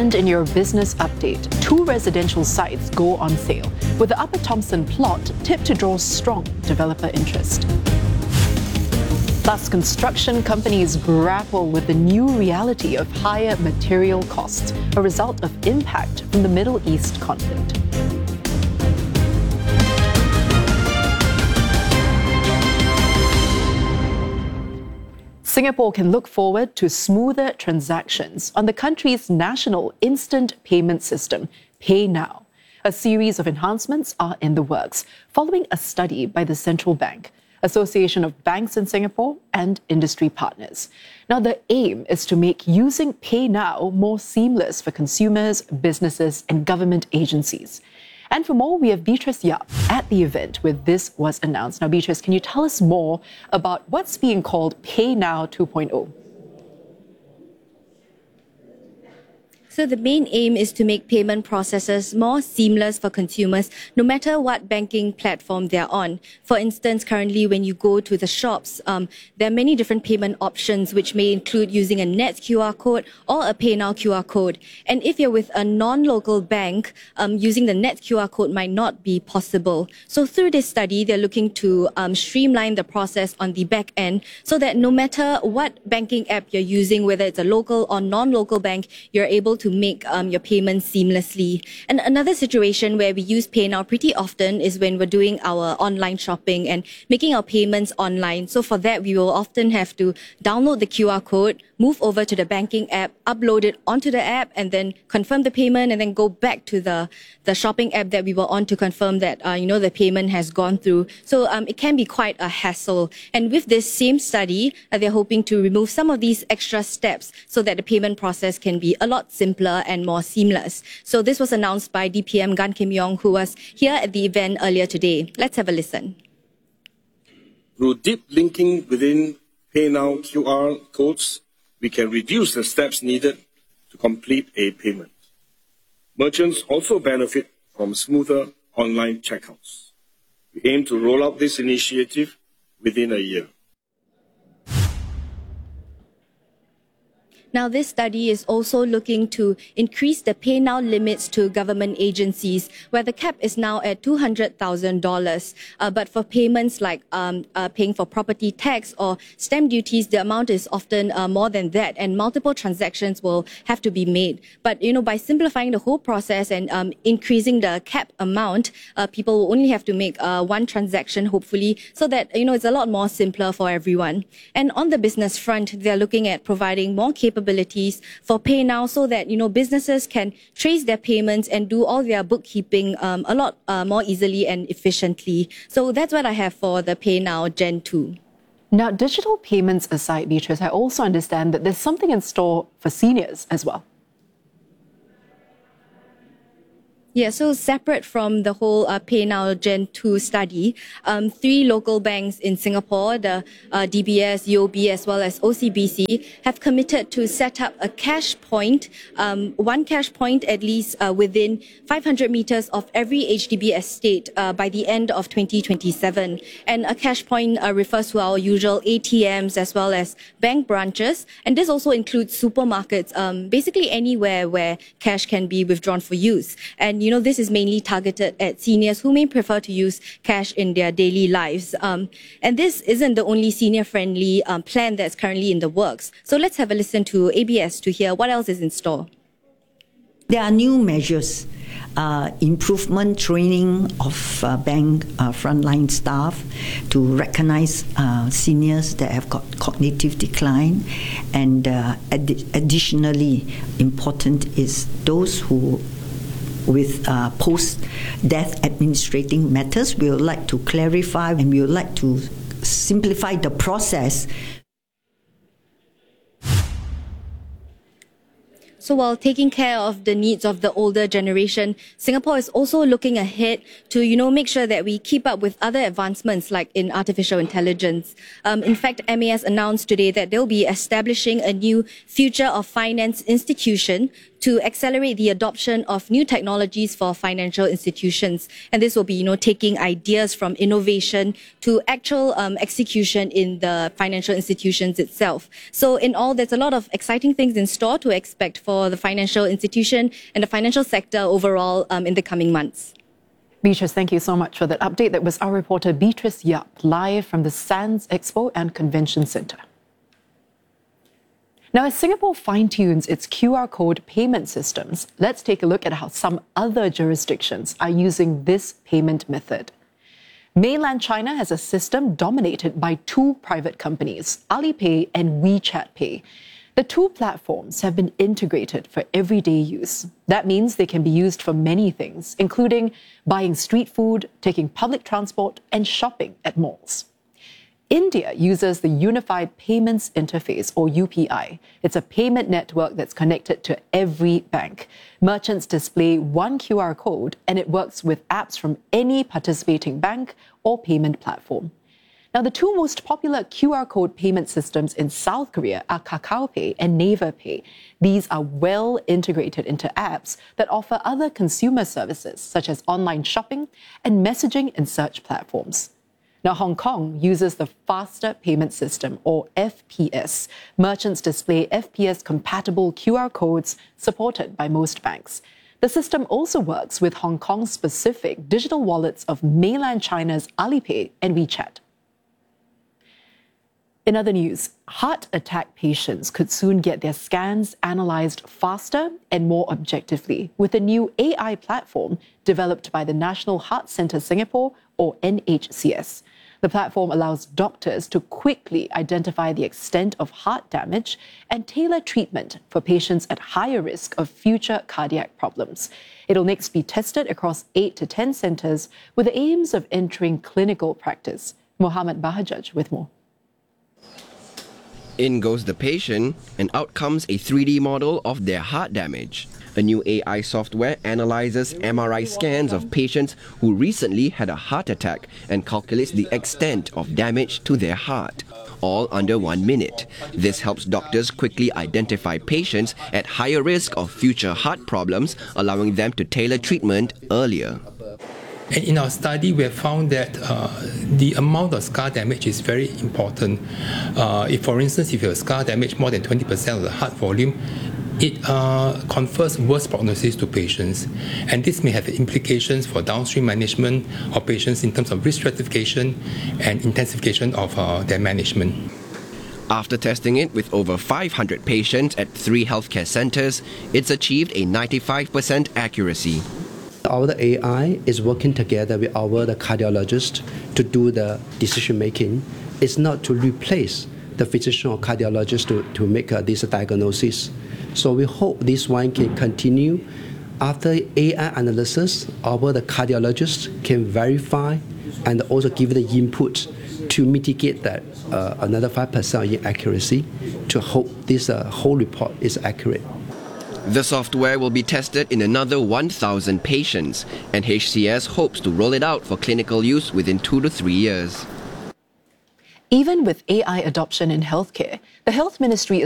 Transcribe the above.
And in your business update, 2 residential sites go on sale, with the Upper Thomson plot tipped to draw strong developer interest. Plus, construction companies grapple with the new reality of higher material costs, a result of impact from the Middle East conflict. Singapore can look forward to smoother transactions on the country's national instant payment system, PayNow. A series of enhancements are in the works, following a study by the Central Bank, Association of Banks in Singapore, and industry partners. Now, the aim is to make using PayNow more seamless for consumers, businesses, and government agencies. And for more, we have Beatrice Yap at the event where this was announced. Now, Beatrice, can you tell us more about what's being called PayNow 2.0? So the main aim is to make payment processes more seamless for consumers, no matter what banking platform they're on. For instance, currently when you go to the shops, there are many different payment options, which may include using a NETS QR code or a PayNow QR code. And if you're with a non-local bank, using the NETS QR code might not be possible. So through this study, they're looking to streamline the process on the back end so that no matter what banking app you're using, whether it's a local or non-local bank, you're able to make your payments seamlessly. And another situation where we use PayNow pretty often is when we're doing our online shopping and making our payments online. So for that, we will often have to download the QR code, move over to the banking app, upload it onto the app, and then confirm the payment, and then go back to the shopping app that we were on to confirm that, the payment has gone through. So it can be quite a hassle. And with this same study, they're hoping to remove some of these extra steps so that the payment process can be a lot simpler and more seamless. So this was announced by DPM Gan Kim Yong, who was here at the event earlier today. Let's have a listen. Through deep linking within PayNow QR codes, we can reduce the steps needed to complete a payment. Merchants also benefit from smoother online checkouts. We aim to roll out this initiative within a year. Now, this study is also looking to increase the PayNow limits to government agencies, where the cap is now at $200,000. But for payments like paying for property tax or stamp duties, the amount is often more than that, and multiple transactions will have to be made. But, by simplifying the whole process and increasing the cap amount, people will only have to make one transaction, hopefully, so that, it's a lot more simpler for everyone. And on the business front, they're looking at providing more capabilities for PayNow so that, businesses can trace their payments and do all their bookkeeping a lot more easily and efficiently. So that's what I have for the PayNow Gen 2. Now, digital payments aside, Beatrice, I also understand that there's something in store for seniors as well. Yeah, so separate from the whole PayNow Gen 2 study, 3 local banks in Singapore, the DBS, UOB, as well as OCBC, have committed to set up a cash point, one cash point at least within 500 meters of every HDB estate by the end of 2027. And a cash point refers to our usual ATMs as well as bank branches. And this also includes supermarkets, basically anywhere where cash can be withdrawn for use. And this is mainly targeted at seniors who may prefer to use cash in their daily lives. And this isn't the only senior-friendly plan that's currently in the works. So let's have a listen to ABS to hear what else is in store. There are new measures, improvement training of bank frontline staff to recognize seniors that have got cognitive decline. And additionally, important is those who with post-death administrating matters. We would like to clarify and we would like to simplify the process. So while taking care of the needs of the older generation, Singapore is also looking ahead to, make sure that we keep up with other advancements like in artificial intelligence. In fact, MAS announced today that they'll be establishing a new Future of Finance institution to accelerate the adoption of new technologies for financial institutions. And this will be, taking ideas from innovation to actual execution in the financial institutions itself. So in all, there's a lot of exciting things in store to expect for the financial institution and the financial sector overall in the coming months. Beatrice, thank you so much for that update. That was our reporter Beatrice Yap, live from the SANS Expo and Convention Centre. Now, as Singapore fine-tunes its QR code payment systems, let's take a look at how some other jurisdictions are using this payment method. Mainland China has a system dominated by two private companies, Alipay and WeChat Pay. The two platforms have been integrated for everyday use. That means they can be used for many things, including buying street food, taking public transport, and shopping at malls. India uses the Unified Payments Interface, or UPI. It's a payment network that's connected to every bank. Merchants display one QR code, and it works with apps from any participating bank or payment platform. Now, the two most popular QR code payment systems in South Korea are KakaoPay and Naver Pay. These are well integrated into apps that offer other consumer services, such as online shopping and messaging and search platforms. Now, Hong Kong uses the Faster Payment System, or FPS. Merchants display FPS-compatible QR codes supported by most banks. The system also works with Hong Kong-specific digital wallets of mainland China's Alipay and WeChat. In other news, heart attack patients could soon get their scans analysed faster and more objectively with a new AI platform developed by the National Heart Centre Singapore, or NHCS. The platform allows doctors to quickly identify the extent of heart damage and tailor treatment for patients at higher risk of future cardiac problems. It'll next be tested across 8 to 10 centres with the aims of entering clinical practice. Mohammed Bahajaj with more. In goes the patient, and out comes a 3D model of their heart damage. A new AI software analyzes MRI scans of patients who recently had a heart attack and calculates the extent of damage to their heart, all under 1 minute. This helps doctors quickly identify patients at higher risk of future heart problems, allowing them to tailor treatment earlier. And in our study, we have found that the amount of scar damage is very important. If, for instance, if you have scar damage more than 20% of the heart volume, it confers worse prognosis to patients. And this may have implications for downstream management of patients in terms of risk stratification and intensification of their management. After testing it with over 500 patients at 3 healthcare centres, it's achieved a 95% accuracy. Our AI is working together with the cardiologist to do the decision making. It's not to replace the physician or cardiologist to make this diagnosis. So we hope this one can continue. After AI analysis, the cardiologist can verify and also give the input to mitigate that another 5% inaccuracy to hope this whole report is accurate. The software will be tested in another 1,000 patients, and HCS hopes to roll it out for clinical use within 2 to 3 years. Even with AI adoption in healthcare, the Health Ministry